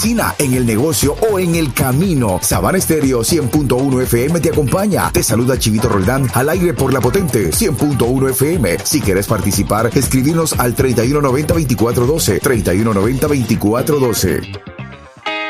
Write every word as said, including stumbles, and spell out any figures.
en el negocio o en el camino. Sabana Estéreo cien punto uno F M te acompaña. Te saluda Chivito Roldán al aire por la potente cien punto uno F M. Si quieres participar, escribinos al treinta y uno noventa veinticuatro doce, treinta y uno noventa veinticuatro doce.